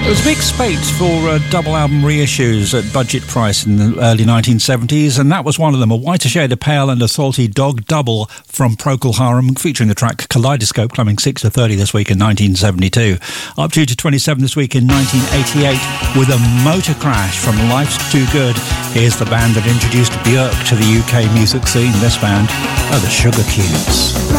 There was a big spate for double album reissues at budget price in the early 1970s, and that was one of them, A Whiter Shade of Pale and a Salty Dog double from Procol Harum, featuring the track Kaleidoscope, climbing 6 to 30 this week in 1972. Up to 27 this week in 1988 with a motor crash from Life's Too Good. Here's the band that introduced Björk to the UK music scene. This band are the Sugar Cubes.